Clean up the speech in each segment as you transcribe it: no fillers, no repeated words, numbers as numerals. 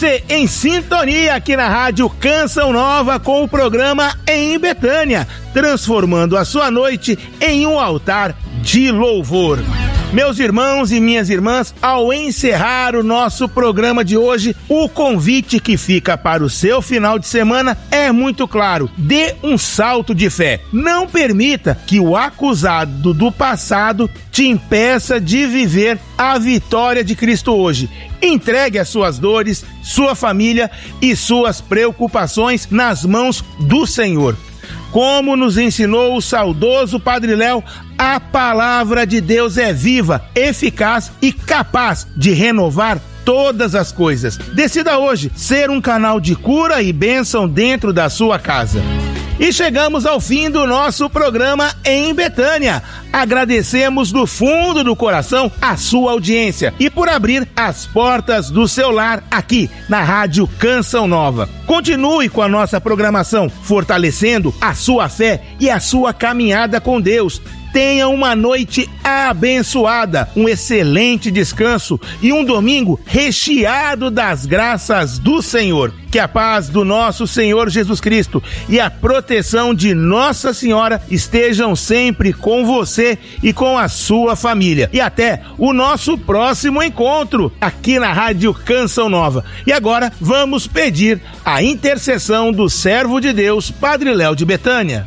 Você em sintonia aqui na Rádio Canção Nova com o programa Em Betânia, transformando a sua noite em um altar de louvor. Meus irmãos e minhas irmãs, ao encerrar o nosso programa de hoje, o convite que fica para o seu final de semana é muito claro. Dê um salto de fé. Não permita que o acusado do passado te impeça de viver a vitória de Cristo hoje. Entregue as suas dores, sua família e suas preocupações nas mãos do Senhor. Como nos ensinou o saudoso Padre Léo, a palavra de Deus é viva, eficaz e capaz de renovar todas as coisas. Decida hoje ser um canal de cura e bênção dentro da sua casa. E chegamos ao fim do nosso programa Em Betânia. Agradecemos do fundo do coração a sua audiência e por abrir as portas do seu lar aqui na Rádio Canção Nova. Continue com a nossa programação, fortalecendo a sua fé e a sua caminhada com Deus. Tenha uma noite abençoada, um excelente descanso e um domingo recheado das graças do Senhor. Que a paz do nosso Senhor Jesus Cristo e a proteção de Nossa Senhora estejam sempre com você e com a sua família. E até o nosso próximo encontro aqui na Rádio Canção Nova. E agora vamos pedir a intercessão do servo de Deus, Padre Léo de Betânia.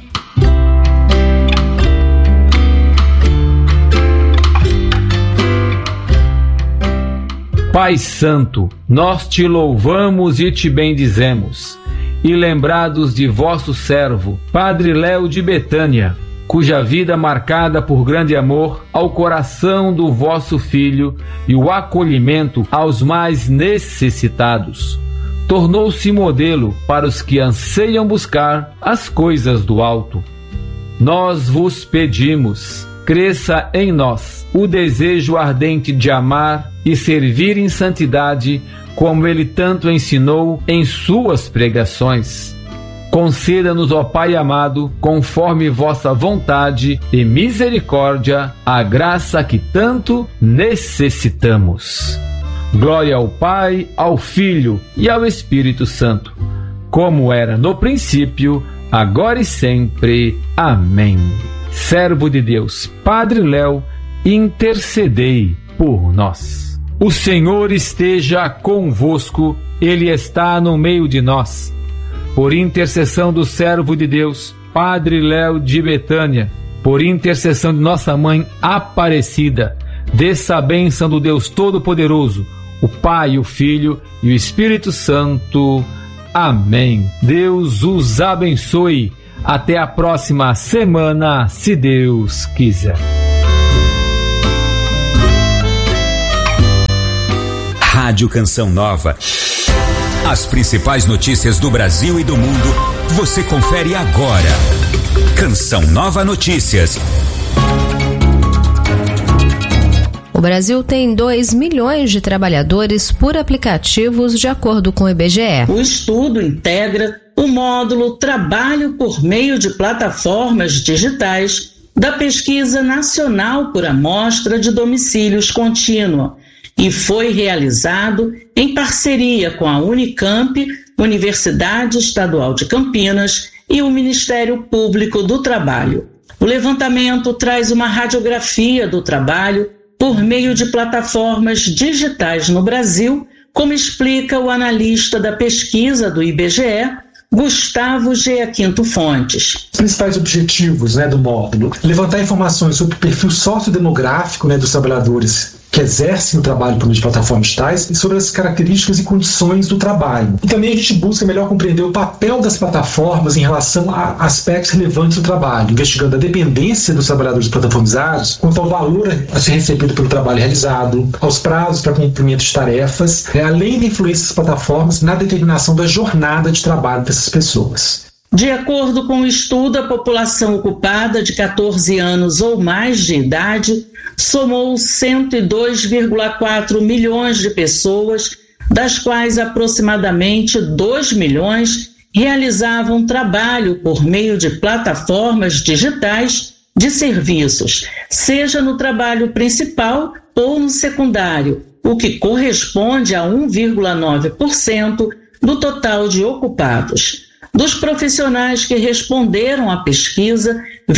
Pai Santo, nós te louvamos e te bendizemos, e lembrados de vosso servo, Padre Léo de Betânia, cuja vida marcada por grande amor ao coração do vosso Filho e o acolhimento aos mais necessitados, tornou-se modelo para os que anseiam buscar as coisas do alto. Nós vos pedimos, cresça em nós o desejo ardente de amar e servir em santidade, como ele tanto ensinou em suas pregações. Conceda-nos, ó Pai amado, conforme vossa vontade e misericórdia, a graça que tanto necessitamos. Glória ao Pai, ao Filho e ao Espírito Santo, como era no princípio, agora e sempre. Amém. Servo de Deus, Padre Léo, intercedei por nós. O Senhor esteja convosco, Ele está no meio de nós. Por intercessão do servo de Deus, Padre Léo de Betânia, por intercessão de nossa Mãe Aparecida, desça a bênção do Deus Todo-Poderoso, o Pai, o Filho e o Espírito Santo. Amém. Deus os abençoe. Até a próxima semana, se Deus quiser. Rádio Canção Nova. As principais notícias do Brasil e do mundo, você confere agora. Canção Nova Notícias. O Brasil tem 2 milhões de trabalhadores por aplicativos, de acordo com o IBGE. O estudo integra o módulo Trabalho por meio de plataformas digitais da Pesquisa Nacional por Amostra de Domicílios Contínua e foi realizado em parceria com a Unicamp, Universidade Estadual de Campinas e o Ministério Público do Trabalho. O levantamento traz uma radiografia do trabalho por meio de plataformas digitais no Brasil, como explica o analista da pesquisa do IBGE, Gustavo Geaquinto Fontes. Os principais objetivos do módulo: levantar informações sobre o perfil sociodemográfico dos trabalhadores que exercem o trabalho por meio de plataformas digitais e sobre as características e condições do trabalho. E também a gente busca melhor compreender o papel das plataformas em relação a aspectos relevantes do trabalho, investigando a dependência dos trabalhadores plataformizados quanto ao valor a ser recebido pelo trabalho realizado, aos prazos para cumprimento de tarefas, além da influência das plataformas na determinação da jornada de trabalho dessas pessoas. De acordo com o estudo, a população ocupada de 14 anos ou mais de idade somou 102,4 milhões de pessoas, das quais aproximadamente 2 milhões realizavam trabalho por meio de plataformas digitais de serviços, seja no trabalho principal ou no secundário, o que corresponde a 1,9% do total de ocupados. Dos profissionais que responderam à pesquisa,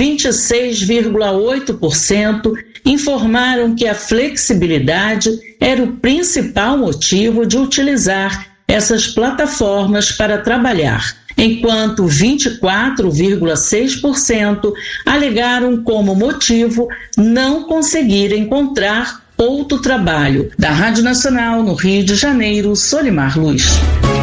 26,8% informaram que a flexibilidade era o principal motivo de utilizar essas plataformas para trabalhar, enquanto 24,6% alegaram como motivo não conseguir encontrar outro trabalho. Da Rádio Nacional, no Rio de Janeiro, Solimar Luz.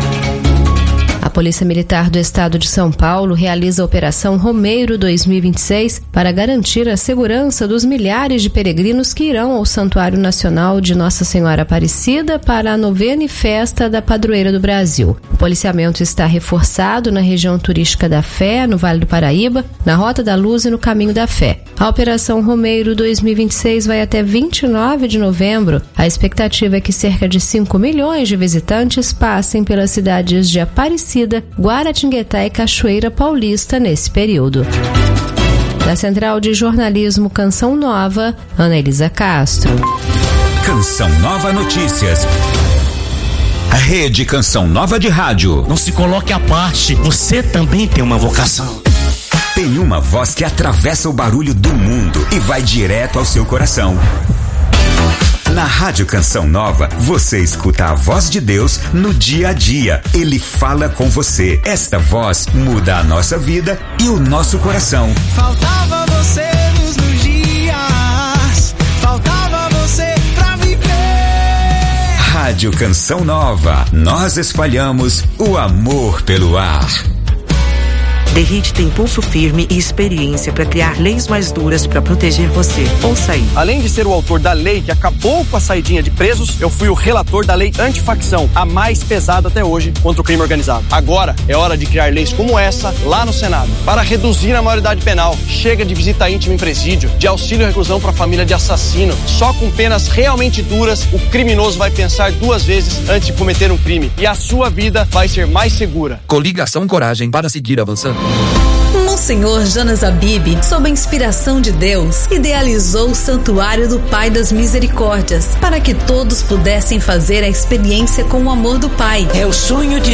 A Polícia Militar do Estado de São Paulo realiza a Operação Romeiro 2026 para garantir a segurança dos milhares de peregrinos que irão ao Santuário Nacional de Nossa Senhora Aparecida para a novena e festa da Padroeira do Brasil. O policiamento está reforçado na região turística da Fé, no Vale do Paraíba, na Rota da Luz e no Caminho da Fé. A Operação Romeiro 2026 vai até 29 de novembro. A expectativa é que cerca de 5 milhões de visitantes passem pelas cidades de Aparecida, Guaratinguetá e Cachoeira Paulista nesse período. Da Central de Jornalismo Canção Nova, Ana Elisa Castro. Canção Nova Notícias. A Rede Canção Nova de Rádio. Não se coloque à parte, você também tem uma vocação. Tem uma voz que atravessa o barulho do mundo e vai direto ao seu coração. Na Rádio Canção Nova, você escuta a voz de Deus no dia a dia. Ele fala com você. Esta voz muda a nossa vida e o nosso coração. Faltava você nos meus dias, faltava você pra viver. Rádio Canção Nova, nós espalhamos o amor pelo ar. DERIT tem pulso firme e experiência para criar leis mais duras para proteger você. Ouça aí. Além de ser o autor da lei que acabou com a saidinha de presos, eu fui o relator da lei antifacção, a mais pesada até hoje contra o crime organizado. Agora é hora de criar leis como essa lá no Senado, para reduzir a maioridade penal. Chega de visita íntima em presídio, de auxílio à reclusão para família de assassino. Só com penas realmente duras, o criminoso vai pensar 2 vezes antes de cometer um crime e a sua vida vai ser mais segura. Coligação Coragem para seguir avançando. Monsenhor Jonas Abib, sob a inspiração de Deus, idealizou o Santuário do Pai das Misericórdias, para que todos pudessem fazer a experiência com o amor do Pai. É o sonho de